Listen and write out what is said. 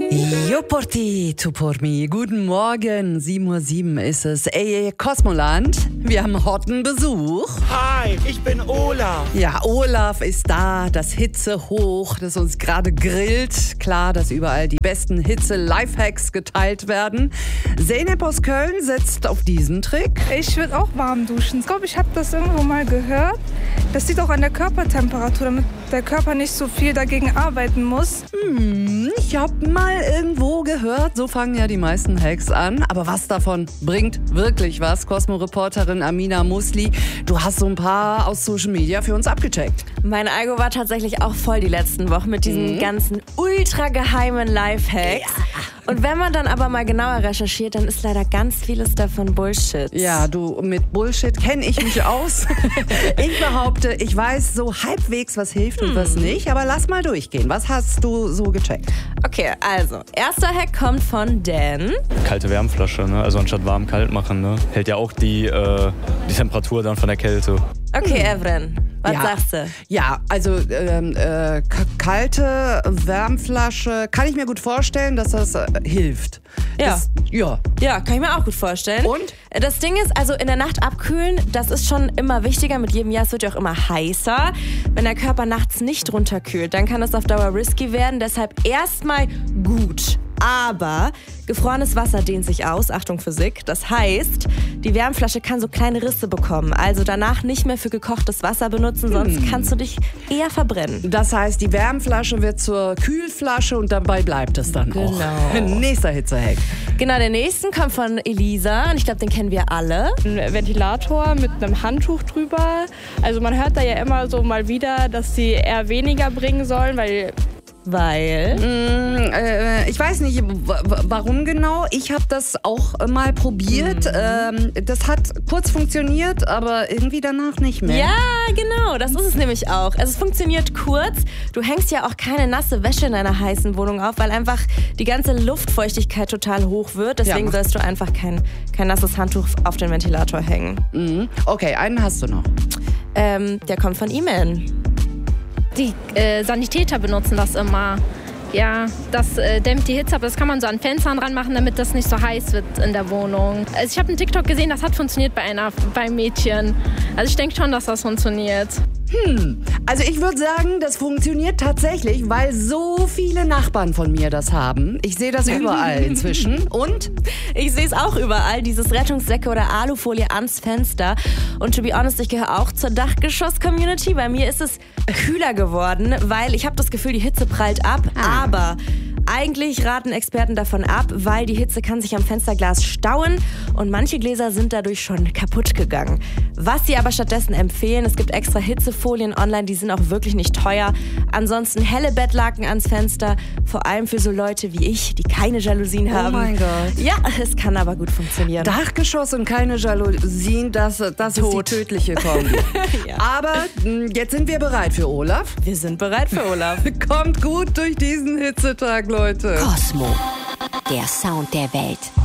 Io porti, tu por mi. Guten Morgen, 7:07 Uhr ist es. Ey, Kosmoland, wir haben hotten Besuch. Hi, ich bin Olaf. Ja, Olaf ist da, das Hitze hoch, das uns gerade grillt. Klar, dass überall die besten Hitze-Lifehacks geteilt werden. Zeynep aus Köln setzt auf diesen Trick. Ich würde auch warm duschen. Ich glaube, ich habe das irgendwo mal gehört. Das liegt auch an der Körpertemperatur, damit der Körper nicht so viel dagegen arbeiten muss. Ich habe mal irgendwo gehört, so fangen ja die meisten Hacks an. Aber was davon bringt wirklich was? Cosmo-Reporterin Amina Musli, du hast so ein paar aus Social Media für uns abgecheckt. Mein Algo war tatsächlich auch voll die letzten Wochen mit diesen ganzen ultra geheimen Lifehacks. Ja. Und wenn man dann aber mal genauer recherchiert, dann ist leider ganz vieles davon Bullshit. Ja, du, mit Bullshit kenne ich mich aus. Ich behaupte, ich weiß so halbwegs, was hilft und was nicht. Aber lass mal durchgehen. Was hast du so gecheckt? Okay, also, erster Hack kommt von Dan. Kalte Wärmflasche, ne? Also anstatt warm kalt machen, ne? Hält ja auch die Temperatur dann von der Kälte. Okay, Evren, was sagst du? Ja, also kalte Wärmflasche, kann ich mir gut vorstellen, dass das hilft. Ja. Ja, kann ich mir auch gut vorstellen. Und? Das Ding ist, also in der Nacht abkühlen, das ist schon immer wichtiger. Mit jedem Jahr, es wird ja auch immer heißer. Wenn der Körper nachts nicht runterkühlt, dann kann das auf Dauer risky werden. Deshalb erstmal gut. Aber gefrorenes Wasser dehnt sich aus, Achtung Physik. Das heißt, die Wärmflasche kann so kleine Risse bekommen. Also danach nicht mehr für gekochtes Wasser benutzen, sonst kannst du dich eher verbrennen. Das heißt, die Wärmflasche wird zur Kühlflasche und dabei bleibt es dann auch. Nächster Hitzehack. Genau, der nächste kommt von Elisa und ich glaube, den kennen wir alle. Ein Ventilator mit einem Handtuch drüber. Also man hört da ja immer so mal wieder, dass sie eher weniger bringen sollen, weil... Ich weiß nicht, warum genau. Ich habe das auch mal probiert. Das hat kurz funktioniert, aber irgendwie danach nicht mehr. Ja, genau, das ist es nämlich auch. Also es funktioniert kurz. Du hängst ja auch keine nasse Wäsche in deiner heißen Wohnung auf, weil einfach die ganze Luftfeuchtigkeit total hoch wird. Deswegen sollst du einfach kein nasses Handtuch auf den Ventilator hängen. Okay, einen hast du noch. Der kommt von Iman. Die Sanitäter benutzen das immer. Ja, das dämmt die Hitze, aber das kann man so an Fenstern dran machen, damit das nicht so heiß wird in der Wohnung. Also ich habe einen TikTok gesehen, das hat funktioniert beim Mädchen. Also ich denke schon, dass das funktioniert. Also ich würde sagen, das funktioniert tatsächlich, weil so viele Nachbarn von mir das haben. Ich sehe das überall inzwischen. Und? Ich sehe es auch überall, dieses Rettungssäcke oder Alufolie ans Fenster. Und to be honest, ich gehöre auch zur Dachgeschoss-Community. Bei mir ist es kühler geworden, weil ich habe das Gefühl, die Hitze prallt ab. Aber eigentlich raten Experten davon ab, weil die Hitze kann sich am Fensterglas stauen und manche Gläser sind dadurch schon kaputt gegangen. Was sie aber stattdessen empfehlen, es gibt extra Hitzefolien online, die sind auch wirklich nicht teuer. Ansonsten helle Bettlaken ans Fenster, vor allem für so Leute wie ich, die keine Jalousien haben. Oh mein Gott. Ja, es kann aber gut funktionieren. Dachgeschoss und keine Jalousien, das ist die tödliche Kombi. Ja. Aber jetzt sind wir bereit für Olaf. Wir sind bereit für Olaf. Kommt gut durch diesen Hitzetag, Leute. Cosmo, der Sound der Welt.